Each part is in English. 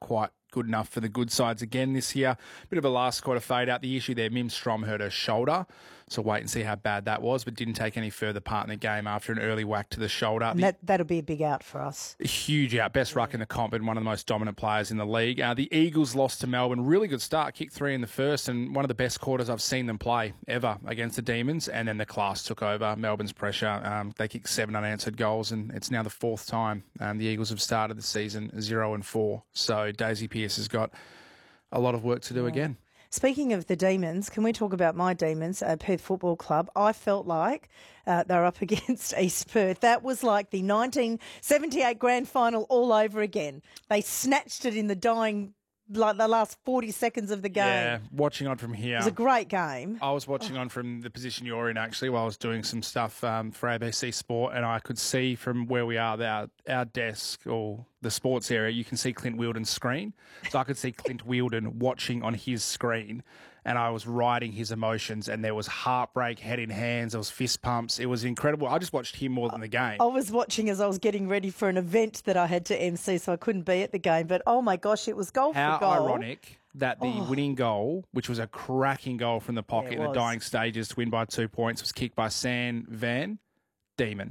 quite good enough for the good sides again this year. Bit of a last quarter fade out. The issue there, Mim Strom hurt her shoulder, so wait and see how bad that was, but didn't take any further part in the game after an early whack to the shoulder. And that'll be a big out for us. A huge out. Best ruck in the comp and one of the most dominant players in the league. The Eagles lost to Melbourne. Really good start. Kicked 3 in the first and one of the best quarters I've seen them play ever against the Demons. And then the class took over. Melbourne's pressure. They kicked 7 unanswered goals and it's now the 4th time the Eagles have started the season 0-4. So Daisy Pearce has got a lot of work to do again. Speaking of the Demons, can we talk about my Demons, Perth Football Club? I felt like they were up against East Perth. That was like the 1978 grand final all over again. They snatched it in the last 40 seconds of the game. Yeah, watching on from here. It was a great game. I was watching on from the position you're in, actually, while I was doing some stuff for ABC Sport, and I could see from where we are, our desk or the sports area, you can see Clint Wheeldon's screen. So I could see Clint Wheeldon watching on his screen, and I was riding his emotions, and there was heartbreak, head in hands, there was fist pumps. It was incredible. I just watched him more than the game. I was watching as I was getting ready for an event that I had to MC, so I couldn't be at the game. But, oh, my gosh, it was goal for goal. How ironic that the winning goal, which was a cracking goal from the pocket in the dying stages to win by 2 points, was kicked by Sam Van Diemen.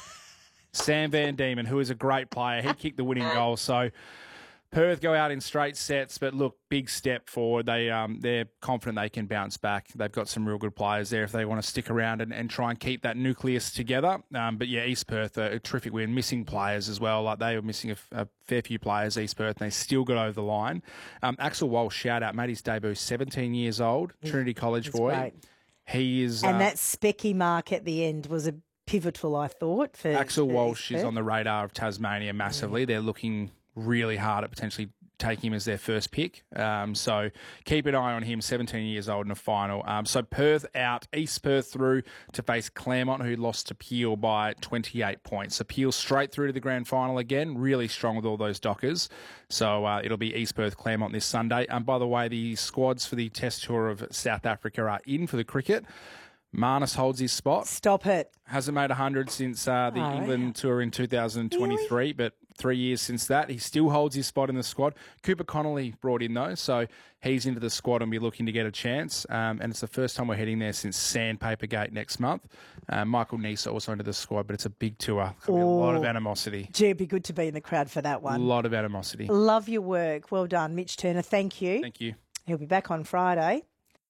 Sam Van Diemen, who is a great player. He kicked the winning goal. So Perth go out in straight sets, but look, big step forward. They're confident they can bounce back. They've got some real good players there if they want to stick around and try and keep that nucleus together. But yeah, East Perth, a terrific win. Missing players as well. Like they were missing a fair few players, East Perth, and they still got over the line. Axel Walsh, shout out, made his debut, 17 years old, Trinity College boy. Great. He is... And that specky mark at the end was a pivotal, I thought. For Axel Walsh is on the radar of Tasmania massively. They're looking really hard at potentially taking him as their first pick. So keep an eye on him, 17 years old in a final. So Perth out, East Perth through to face Claremont, who lost to Peel by 28 points. So Peel straight through to the grand final again, really strong with all those Dockers. So it'll be East Perth, Claremont this Sunday. By the way, the squads for the Test Tour of South Africa are in for the cricket. Marnus holds his spot. Stop it. Hasn't made 100 since the England tour in 2023, really? But 3 years since that. He still holds his spot in the squad. Cooper Connolly brought in, though, so he's into the squad and be looking to get a chance. And it's the first time we're heading there since Sandpaper Gate next month. Michael Neese also into the squad, but it's a big tour. There'll be a lot of animosity. Gee, it'd be good to be in the crowd for that one. A lot of animosity. Love your work. Well done, Mitch Turner. Thank you. Thank you. He'll be back on Friday.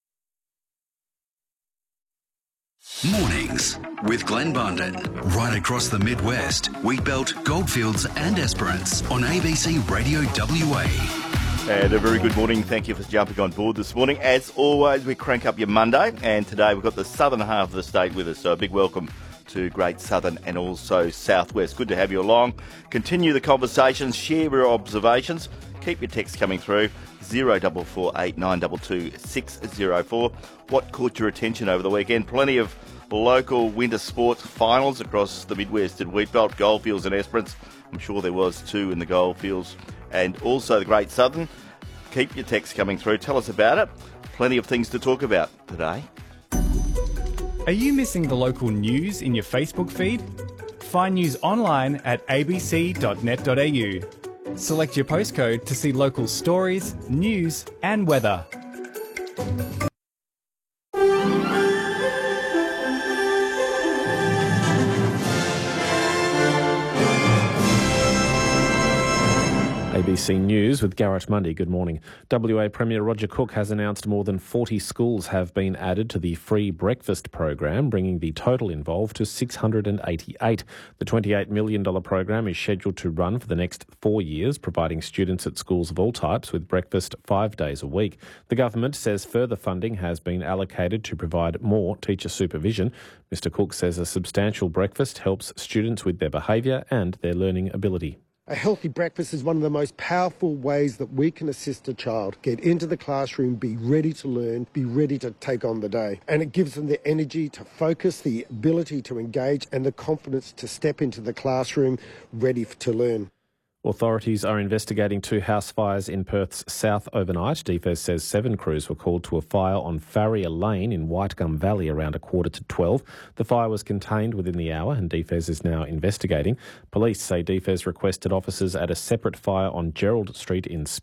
Mornings with Glenn Bundon. Right across the Midwest, Wheatbelt, Goldfields and Esperance on ABC Radio WA. And a very good morning. Thank you for jumping on board this morning. As always, we crank up your Monday, and today we've got the southern half of the state with us, so a big welcome to Great Southern and also Southwest. Good to have you along. Continue the conversations, share your observations, keep your texts coming through. 0448 922 604. What caught your attention over the weekend? Plenty of local winter sports finals across the Midwest at Wheatbelt, Goldfields and Esperance. I'm sure there was too in the Goldfields and also the Great Southern. Keep your texts coming through. Tell us about it. Plenty of things to talk about today. Are you missing the local news in your Facebook feed? Find news online at abc.net.au. Select your postcode to see local stories, news and weather. ABC News with Garrett Mundy. Good morning. WA Premier Roger Cook has announced more than 40 schools have been added to the free breakfast program, bringing the total involved to 688. The $28 million program is scheduled to run for the next 4 years, providing students at schools of all types with breakfast 5 days a week. The government says further funding has been allocated to provide more teacher supervision. Mr Cook says a substantial breakfast helps students with their behaviour and their learning ability. A healthy breakfast is one of the most powerful ways that we can assist a child get into the classroom, be ready to learn, be ready to take on the day. And it gives them the energy to focus, the ability to engage and the confidence to step into the classroom ready to learn. Authorities are investigating 2 house fires in Perth's south overnight. DFES says 7 crews were called to a fire on Farrier Lane in Whitegum Valley around 11:45. The fire was contained within the hour and DFES is now investigating. Police say DFES requested officers at a separate fire on Gerald Street in